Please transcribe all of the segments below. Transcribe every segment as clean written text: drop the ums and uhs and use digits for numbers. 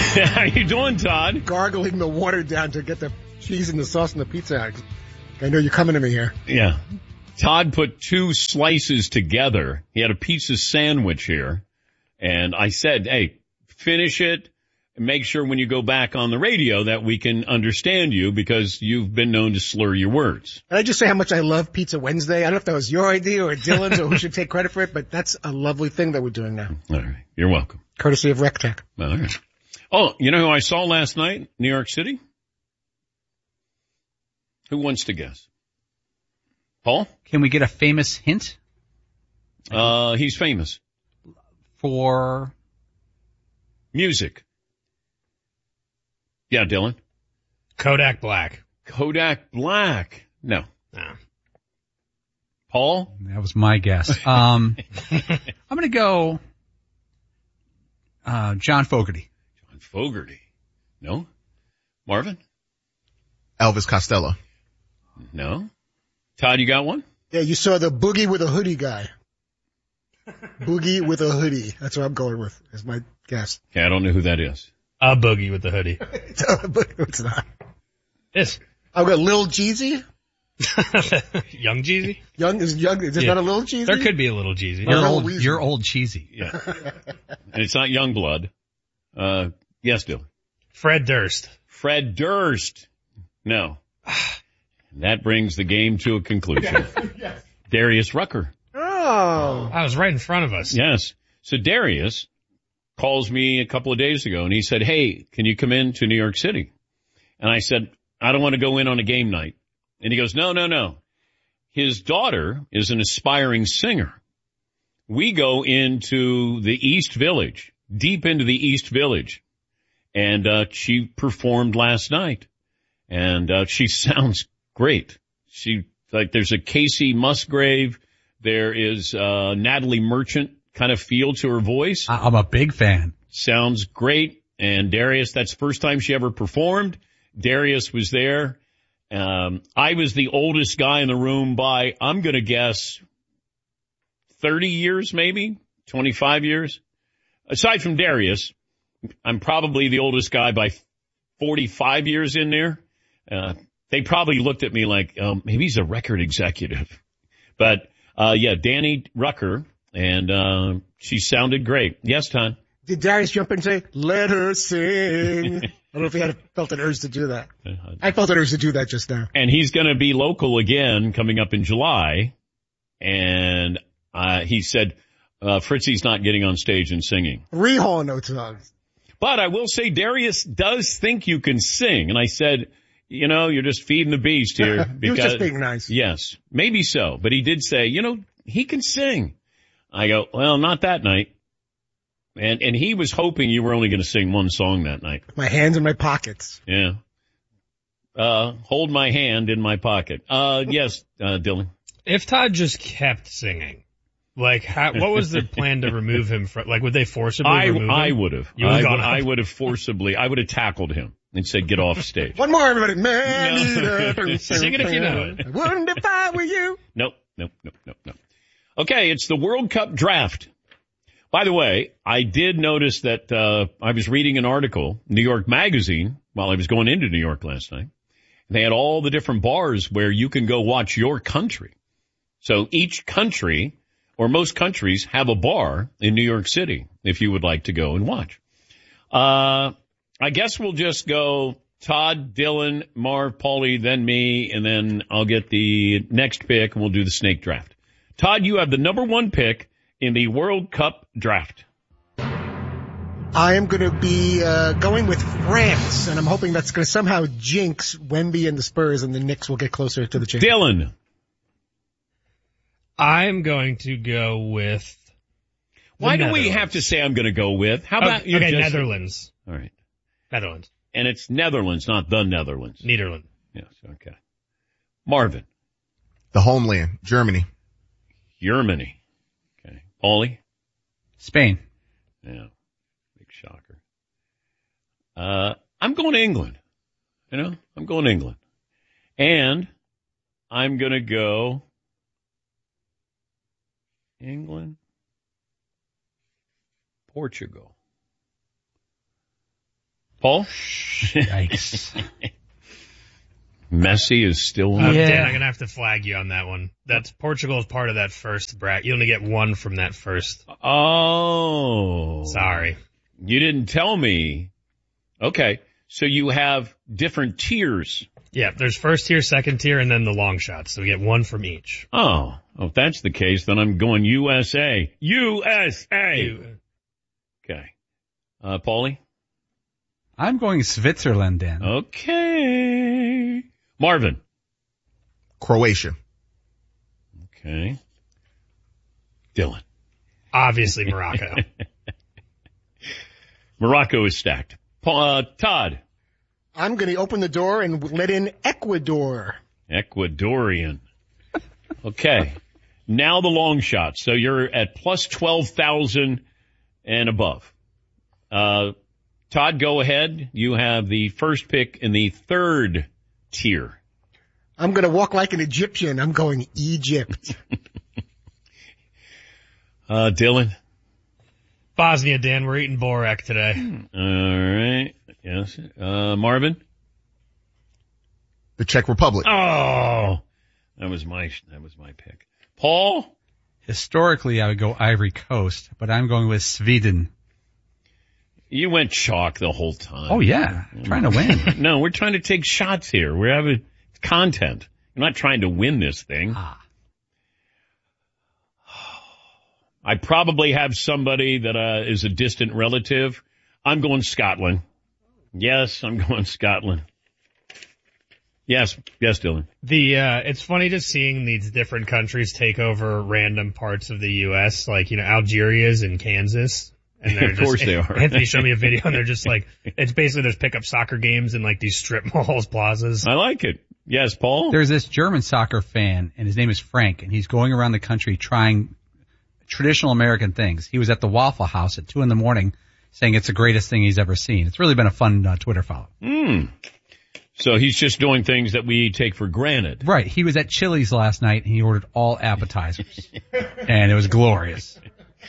How you doing, Todd? Gargling the water down to get the cheese and the sauce and the pizza out. I know you're coming to me here. Yeah. Todd put two slices together. He had a pizza sandwich here. And I said, hey, finish it and make sure when you go back on the radio that we can understand you because you've been known to slur your words. Can I just say how much I love Pizza Wednesday? I don't know if that was your idea or Dylan's or who should take credit for it, but that's a lovely thing that we're doing now. All right. You're welcome. Courtesy of RecTech. All right. Oh, you know who I saw last night? New York City? Who wants to guess? Paul? Can we get a famous hint? He's famous. For? Music. Yeah, Dylan? Kodak Black. Kodak Black. No. No. Paul? That was my guess. I'm going to go John Fogerty. John Fogerty. No? Marvin? Elvis Costello. No? Todd, you got one? Yeah, you saw the Boogie with a Hoodie guy. Boogie with a Hoodie. That's what I'm going with, is my guess. Okay, I don't know who that is. A Boogie with the hoodie. It's not. Yes. I've got Lil Jeezy. Young Jeezy? Is it not a Lil Jeezy? There could be a little Jeezy. You're old cheesy. Yeah. And it's not Youngblood. Yes, Dylan. Fred Durst. Fred Durst. No. That brings the game to a conclusion. Yes. Darius Rucker. Oh. I was right in front of us. Yes. So Darius calls me a couple of days ago and he said, hey, can you come in to New York City? And I said, I don't want to go in on a game night. And he goes, no. His daughter is an aspiring singer. We go into the East Village, deep into the East Village. And she performed last night. And she sounds great. There's a Casey Musgrave. There is Natalie Merchant kind of feel to her voice. I'm a big fan. Sounds great. And Darius, that's the first time she ever performed. Darius was there. I was the oldest guy in the room by, I'm going to guess, 30 years maybe, 25 years. Aside from Darius, I'm probably the oldest guy by 45 years in there. They probably looked at me like, maybe he's a record executive. But, Danny Rucker, and she sounded great. Yes, Todd? Did Darius jump in and say, let her sing? I don't know if he felt an urge to do that. I felt an urge to do that just now. And he's going to be local again coming up in July. And he said, Fritzy's not getting on stage and singing. 3 Hall Note songs. But I will say Darius does think you can sing. And I said, you're just feeding the beast here. Because, he was just being nice. Yes, maybe so. But he did say, he can sing. I go, well, not that night. And he was hoping you were only going to sing one song that night. My hands in my pockets. Yeah. Hold my hand in my pocket. Yes, Dylan. If Todd just kept singing, what was the plan to remove him from, would they forcibly remove him? I would have. I would have forcibly, I would have tackled him and said, get off stage. One more, everybody. Sing it if you know it. I wouldn't if I were you. Nope. Okay, it's the World Cup draft. By the way, I did notice that I was reading an article, New York Magazine, while I was going into New York last night. They had all the different bars where you can go watch your country. So each country, or most countries, have a bar in New York City if you would like to go and watch. I guess we'll just go Todd, Dylan, Marv, Paulie, then me, and then I'll get the next pick and we'll do the snake draft. Todd, you have the number 1 pick in the World Cup draft. I am going to be going with France, and I'm hoping that's going to somehow jinx Wemby and the Spurs, and the Knicks will get closer to the championship. Dylan. I'm going to go with Why do we have to say I'm going to go with? How about you just... Netherlands. All right. Netherlands. And it's Netherlands, not the Netherlands. Nederland. Yes, okay. Marvin. The homeland, Germany. Germany. Okay. Paulie? Spain. Yeah. Big shocker. I'm going to England. I'm going to England. And I'm going to go England, Portugal. Paul? Yikes. Messi is still Yeah. Dan, I'm gonna have to flag you on that one. That's Portugal is part of that first bracket. You only get one from that first. Oh. Sorry. You didn't tell me. Okay. So you have different tiers. Yeah, there's first tier, second tier, and then the long shots. So we get one from each. Oh, if that's the case, then I'm going USA. USA. Okay. Paulie? I'm going Switzerland, Dan. Okay. Marvin? Croatia. Okay. Dylan? Obviously Morocco. Morocco is stacked. Todd? I'm going to open the door and let in Ecuador. Ecuadorian. Okay. Now the long shot. So you're at plus 12,000 and above. Todd, go ahead. You have the first pick in the third tier. I'm going to walk like an Egyptian. I'm going Egypt. Dylan? Bosnia, Dan. We're eating Borak today. All right. Yes. Marvin? The Czech Republic. Oh, that was my pick. Paul? Historically, I would go Ivory Coast, but I'm going with Sweden. You went chalk the whole time. Oh, yeah. Trying to win. No, we're trying to take shots here. We're having content. You're not trying to win this thing. I probably have somebody that is a distant relative. I'm going Scotland. Yes, I'm going Scotland. Yes, Dylan. It's funny just seeing these different countries take over random parts of the U.S. Like, Algeria's in Kansas. And they're Of course they are. Anthony showed me a video and they're just like, it's basically there's pickup soccer games in like these strip malls, plazas. I like it. Yes, Paul? There's this German soccer fan, and his name is Frank, and he's going around the country trying traditional American things. He was at the Waffle House at 2 a.m. saying it's the greatest thing he's ever seen. It's really been a fun Twitter follow. So he's just doing things that we take for granted. Right. He was at Chili's last night, and he ordered all appetizers. And it was glorious.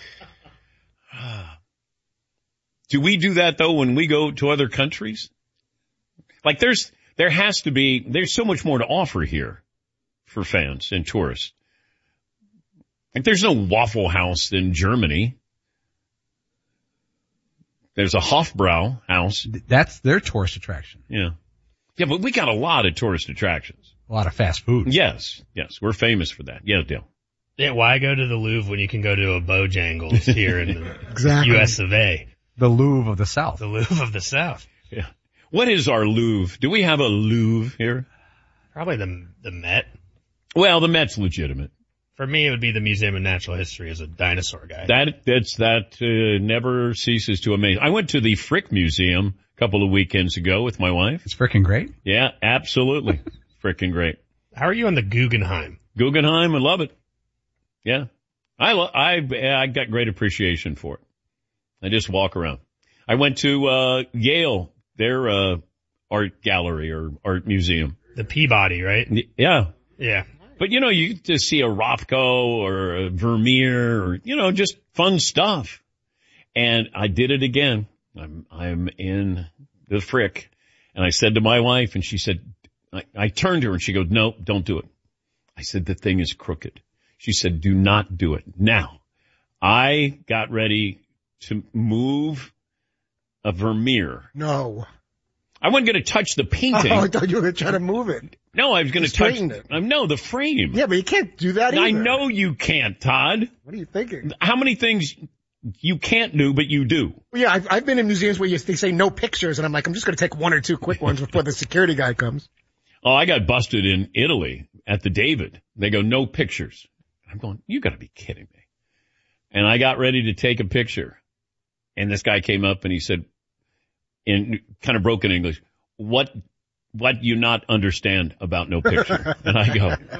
Do we do that though when we go to other countries? Like there's so much more to offer here for fans and tourists. Like there's no Waffle House in Germany. There's a Hofbrau house. That's their tourist attraction. Yeah. Yeah, but we got a lot of tourist attractions. A lot of fast food. Yes. We're famous for that. Yeah, Dale. Yeah, why go to the Louvre when you can go to a Bojangles here in the Exactly. U.S. of A? The Louvre of the South. The Louvre of the South. Yeah. What is our Louvre? Do we have a Louvre here? Probably the Met. Well, the Met's legitimate. For me, it would be the Museum of Natural History as a dinosaur guy. That never ceases to amaze. I went to the Frick Museum a couple of weekends ago with my wife. It's freaking great. Yeah, absolutely. Frickin' great. How are you on the Guggenheim? Guggenheim, I love it. Yeah. I got great appreciation for it. I just walk around. I went to Yale, their art gallery or art museum. The Peabody, right? Yeah. Yeah. But you just see a Rothko or a Vermeer or, just fun stuff. And I did it again. I'm in the Frick. And I said to my wife, and she said, I turned to her and she goes, no, don't do it. I said, the thing is crooked. She said, do not do it. Now, I got ready to move a Vermeer. No. I wasn't going to touch the painting. Oh, I thought you were going to try to move it. No, I was going to touch it. No, the frame. Yeah, but you can't do that either. I know you can't, Todd. What are you thinking? How many things you can't do, but you do? Well, yeah, I've been in museums where they say no pictures, and I'm like, I'm just going to take one or two quick ones before the security guy comes. Oh, I got busted in Italy at the David. They go, no pictures. I'm going, you got to be kidding me. And I got ready to take a picture. And this guy came up and he said, in kind of broken English, what you not understand about no picture? And I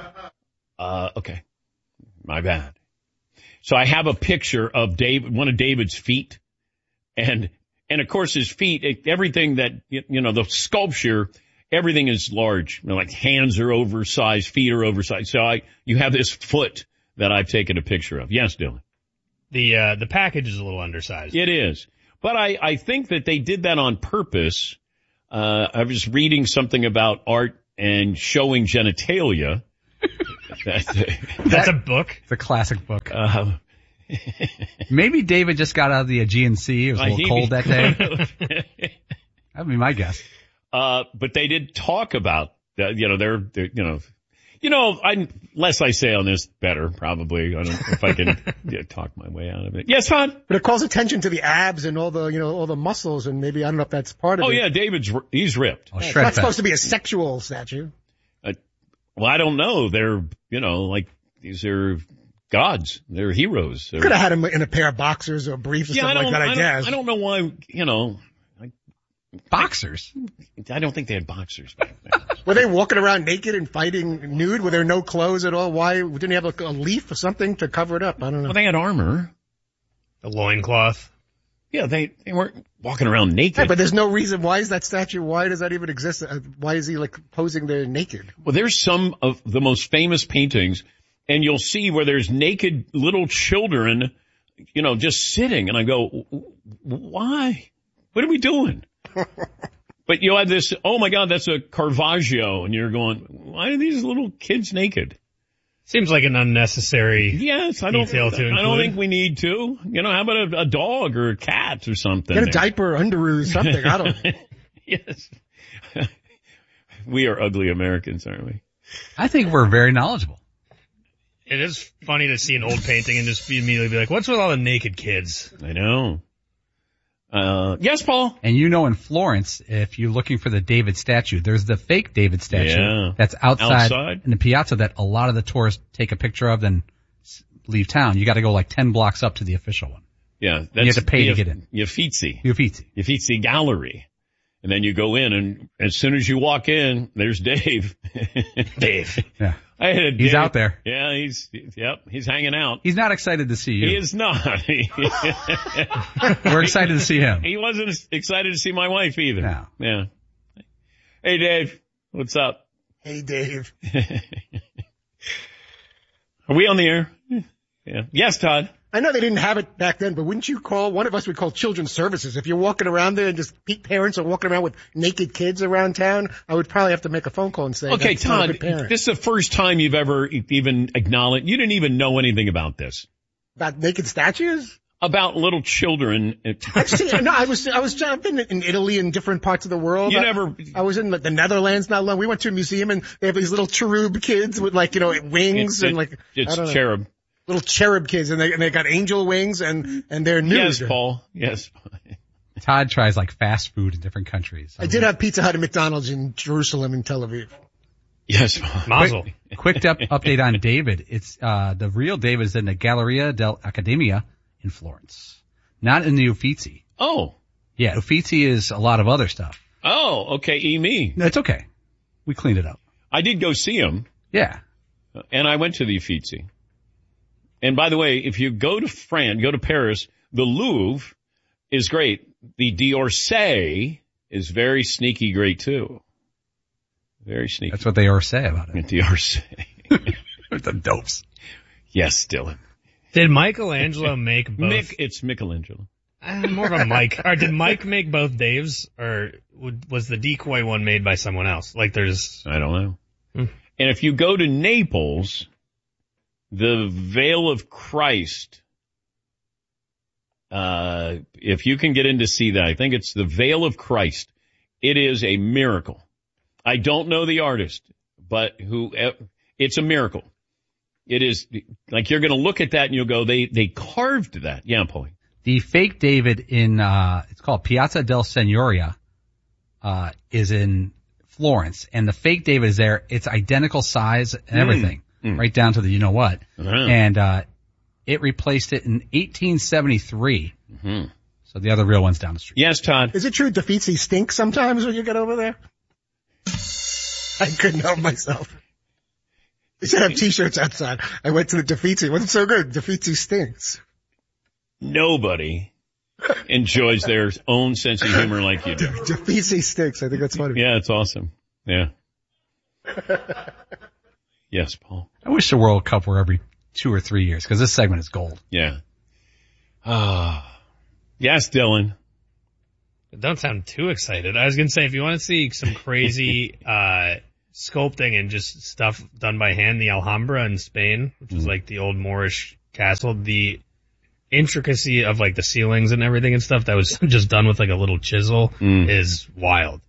go, okay, my bad. So I have a picture of one of David's feet. And of course his feet, everything that, the sculpture, everything is large. Like hands are oversized, feet are oversized. So you have this foot that I've taken a picture of. Yes, Dylan. The package is a little undersized. It is. But I think that they did that on purpose. I was reading something about art and showing genitalia. That's a book. It's a classic book. Maybe David just got out of the Aegean Sea. It was a little cold that day. That'd be my guess. But they did talk about that. Less I say on this, better, probably. I don't know if I can talk my way out of it. Yes, hon? But it calls attention to the abs and all the muscles, and maybe, I don't know if that's part of it. Oh, yeah, he's ripped. Oh, It's not supposed to be a sexual statue. Well, I don't know. They're, these are gods. They're heroes. Could have had him in a pair of boxers or briefs or something like that, I guess. I don't know why, Boxers? I don't think they had boxers back then. Were they walking around naked and fighting nude? Were there no clothes at all? Why didn't he have a leaf or something to cover it up? I don't know. Well, they had armor. A loincloth. Yeah, they weren't walking around naked. Yeah, but there's no reason. Why is that statue? Why does that even exist? Why is he posing there naked? Well, there's some of the most famous paintings, and you'll see where there's naked little children, just sitting. And I go, why? What are we doing? But you had this, oh my God, that's a Caravaggio. And you're going, why are these little kids naked? Seems like an unnecessary detail to include. I don't think we need to. How about a dog or a cat or something? Get a diaper, underoos, something. I don't know. Yes. We are ugly Americans, aren't we? I think we're very knowledgeable. It is funny to see an old painting and just immediately be like, what's with all the naked kids? I know. Yes, Paul? And in Florence, if you're looking for the David statue, there's the fake David statue that's outside in the piazza that a lot of the tourists take a picture of, then leave town. You got to go like 10 blocks up to the official one. Yeah. You have to pay to get in. Uffizi Gallery. And then you go in, and as soon as you walk in, there's Dave. Dave. Yeah. He's out there. Yeah, he's hanging out. He's not excited to see you. He is not. We're excited to see him. He wasn't excited to see my wife either. No. Yeah. Hey, Dave. What's up? Hey, Dave. Are we on the air? Yeah. Yes, Todd. I know they didn't have it back then, but wouldn't you call, one of us would call Children's Services. If you're walking around there and just parents are walking around with naked kids around town, I would probably have to make a phone call and say, okay, that's not a Todd, good parent. this is the first time you've ever even acknowledged, you didn't even know anything about this. About naked statues? About little children. Actually, no, I've been in Italy and different parts of the world. I was in the Netherlands not long. We went to a museum and they have these little cherub kids with wings it's cherub. Little cherub kids, and they got angel wings, and they're nude. Yes, Paul. Yes. Todd tries fast food in different countries. I did have Pizza Hut and McDonald's in Jerusalem and Tel Aviv. Yes, Mazel. Quick update on David. It's the real David is in the Galleria dell'Accademia in Florence, not in the Uffizi. Oh. Yeah, Uffizi is a lot of other stuff. Oh, okay. Me. No, it's okay. We cleaned it up. I did go see him. Yeah. And I went to the Uffizi. And by the way, if you go to France, go to Paris, the Louvre is great. The d'Orsay is very sneaky great too. Very sneaky. That's what they say about it. D'Orsay. The dopes. Yes, Dylan. Did Michelangelo make both? It's Michelangelo. More of a Mike. Or did Mike make both Daves, or was the decoy one made by someone else? I don't know. And if you go to Naples, the Veil of Christ, if you can get in to see that, I think it's the Veil of Christ. It is a miracle. I don't know the artist, but it's a miracle. It is you're going to look at that and you'll go, they carved that. Yeah, Paulie. The fake David in, it's called Piazza del Signoria, is in Florence, and the fake David is there. It's identical size and everything. Right down to the you-know-what. And it replaced it in 1873. So the other real one's down the street. Yes, Todd. Is it true Uffizi stinks sometimes when you get over there? I couldn't help myself. They should have T-shirts outside. I went to the Uffizi. It wasn't so good. Uffizi stinks. Nobody enjoys their own sense of humor like you do. Uffizi stinks. I think that's funny. Yeah, it's awesome. Yeah. Yes, Paul. I wish the World Cup were every 2 or 3 years, because this segment is gold. Yeah. Yes, Dylan. don't sound too excited. I was going to say, if you want to see some crazy, sculpting and just stuff done by hand, the Alhambra in Spain, which is like the old Moorish castle, the intricacy of like the ceilings and everything and stuff that was just done with like a little chisel is wild.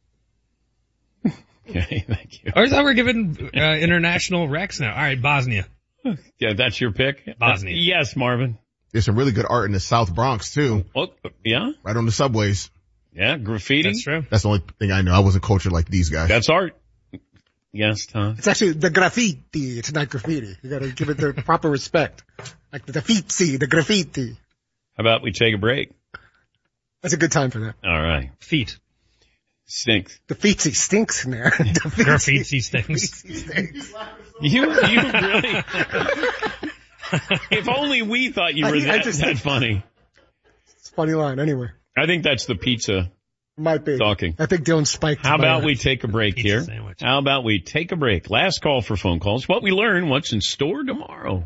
Okay, thank you. Or I thought we're giving international Rex now. All right, Bosnia. Yeah, that's your pick? Bosnia. Yes, Marvin. There's some really good art in the South Bronx too. Oh, yeah? Right on the subways. Yeah, graffiti. That's true. That's the only thing I know. I wasn't cultured like these guys. That's art. Yes, Tom. It's actually the graffiti. It's not graffiti. You gotta give it the proper respect. Like the graffiti, the graffiti. How about we take a break? That's a good time for that. All right. Feet. Stinks. The feetsy stinks in there. Graffiti stinks. You really? If only we thought you were that funny. It's a funny line anyway. I think that's the pizza Might be. talking. I think Dylan spiked. How about we take a break Pizza here? sandwich. How about we take a break? Last call for phone calls. What we learn, what's in store tomorrow.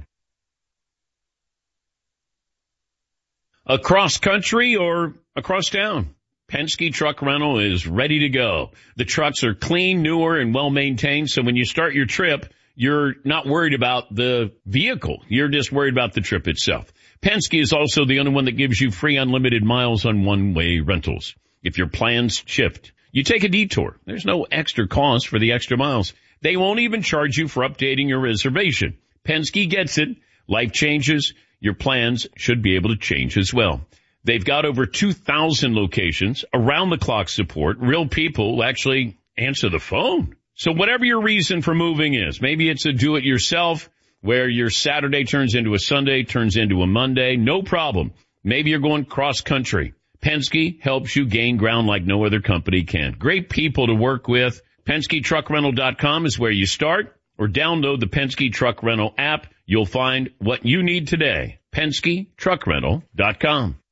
Across country or across town? Penske Truck Rental is ready to go. The trucks are clean, newer, and well-maintained, so when you start your trip, you're not worried about the vehicle. You're just worried about the trip itself. Penske is also the only one that gives you free unlimited miles on one-way rentals. If your plans shift, you take a detour. There's no extra cost for the extra miles. They won't even charge you for updating your reservation. Penske gets it. Life changes. Your plans should be able to change as well. They've got over 2,000 locations, around-the-clock support, real people who actually answer the phone. So whatever your reason for moving is, maybe it's a do-it-yourself where your Saturday turns into a Sunday, turns into a Monday, no problem. Maybe you're going cross-country. Penske helps you gain ground like no other company can. Great people to work with. PenskeTruckRental.com is where you start, or download the Penske Truck Rental app. You'll find what you need today. PenskeTruckRental.com.